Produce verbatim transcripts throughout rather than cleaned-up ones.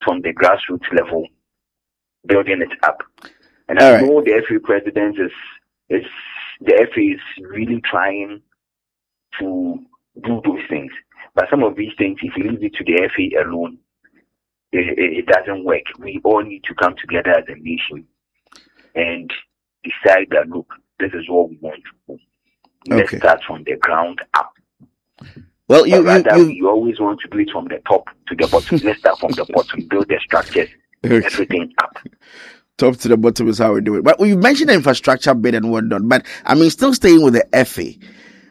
from the grassroots level, building it up. And All I right. know the F A president is, is, the F A is really trying to do those things. But some of these things, if you leave it to the F A alone, it, it, it doesn't work. We all need to come together as a nation and decide that, look, this is what we want to do. Let's okay. start from the ground up. Well, you, you, you, you always want to do it from the top to the bottom. Let's start from the bottom, build the structures, everything up. Top to the bottom is how we do it. But you mentioned the infrastructure bit and whatnot. But I mean, still staying with the F A.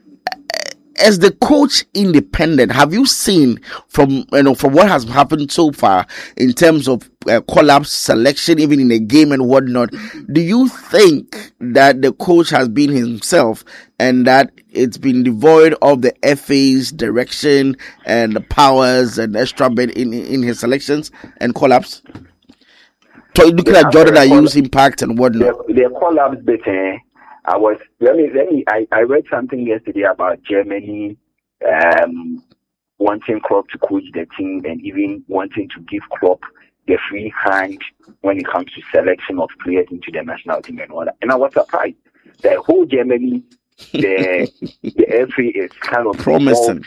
As the coach independent, have you seen from you know from what has happened so far in terms of uh, collapse selection, even in a game and whatnot? Do you think that the coach has been himself and that it's been devoid of the F A's direction and the powers and extra bit in in his selections and collapse? So looking yeah, at Jordan Ayew's impact and whatnot. The, the collapse bit. Eh? I was let me let me I, I read something yesterday about Germany um, wanting Klopp to coach the team and even wanting to give Klopp the free hand when it comes to selection of players into the national team and all that. And I was surprised. The whole Germany, the the F A is kind of promising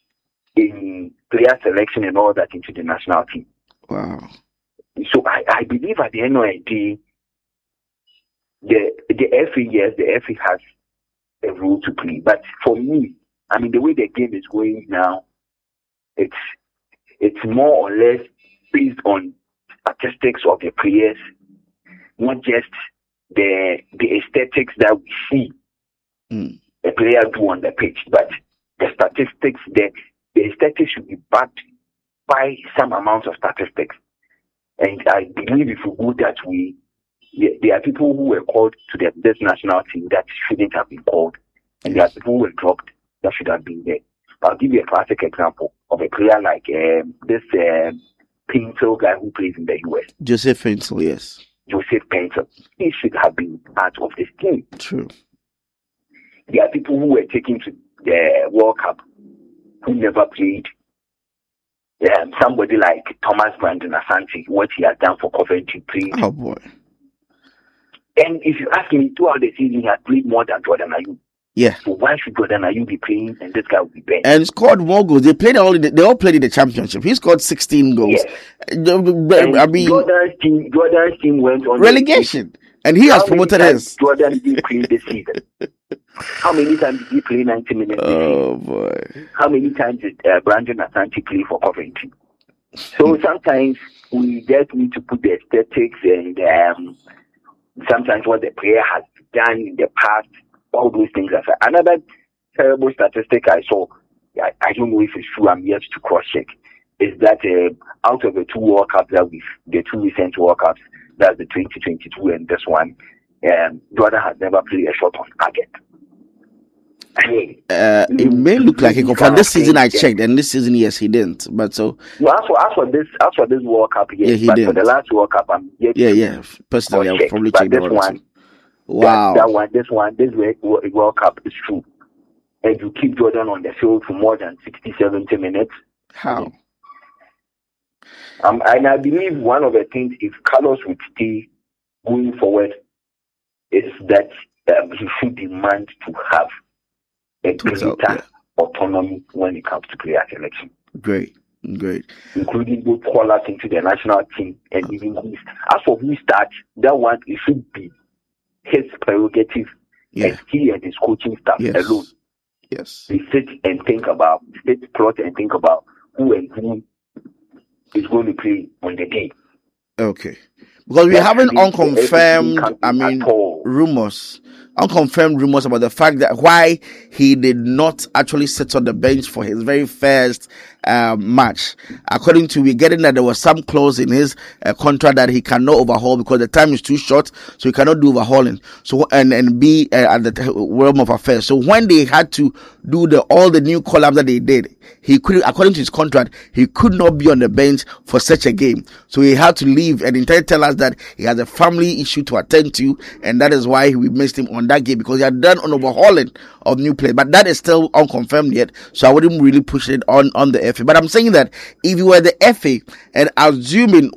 in player selection and all that into the national team. Wow. So I, I believe at the end of the day, The the F A, yes, the F A has a role to play. But for me, I mean, the way the game is going now, it's it's more or less based on statistics of the players, not just the the aesthetics that we see mm. the player do on the pitch, but the statistics, the, the aesthetics should be backed by some amount of statistics. And I believe if we go that way, there are people who were called to the, this national team that shouldn't have been called, and there are people who were dropped that should have been there. I'll give you a classic example of a player like um, this uh, Painter guy who plays in the U S. Joseph Painter, yes. Joseph Painter. He should have been part of this team. True. There are people who were taken to the World Cup who never played. Um, somebody like Thomas Brandon Asante, what he has done for Coventry, played. Oh boy. And if you ask me, throughout the season, he has played more than Jordan Ayew. Yeah. So why should Jordan Ayew be playing and this guy will be benched? And scored more goals. They played all. They all played in the championship. He scored sixteen goals. Yes. I mean, Jordan's team, Jordan's team went on relegation, and he has promoted his. Jordan did play this season. How many times did he play ninety minutes? Oh boy! How many times did uh, Brandon Asante play for Coventry? So sometimes we just need to put the aesthetics and um, sometimes what the player has done in the past, all those things aside. Another terrible statistic I saw, I, I don't know if it's true, I'm yet to cross-check, is that uh, out of the two World Cups that we've, the two recent World Cups, that's the twenty twenty-two and this one, um, Jordan has never played a shot on target. I mean, uh, it may look like it. For this season, I checked, and this season, yes, he didn't. But so, no, as for as for this, as for this World Cup, yes, yeah, he but didn't. For the last World Cup, I'm yet yeah, to yeah. Personally, I'll probably but check this that one. Wow, that, that one, this one, this World Cup is true, and you keep Jordan on the field for more than sixty, seventy minutes. How? Um, and I believe one of the things, if Carlos would stay going forward, is that um, he should demand to have a greater yeah. autonomy when it comes to player selection. Great, great. Including both callers into the national team and even who, as for who starts, that one, it should be his prerogative yeah. and he and his coaching staff yes. alone. Yes. They sit and think about, sit, plot and think about who and who is going to play on the day. Okay. Because we haven't unconfirmed, I mean, rumors, unconfirmed rumors about the fact that why he did not actually sit on the bench for his very first uh, match. According to we getting that there was some clause in his uh, contract that he cannot overhaul because the time is too short, so he cannot do overhauling. So and and be uh, at the realm of affairs. So when they had to do the all the new collabs that they did, he could, according to his contract, he could not be on the bench for such a game. So he had to leave and instead tell us that he has a family issue to attend to, and that is why we missed him on that game because he had done an overhauling of new players. But that is still unconfirmed yet, so I wouldn't really push it on on the F A. But I'm saying that if you were the F A and assuming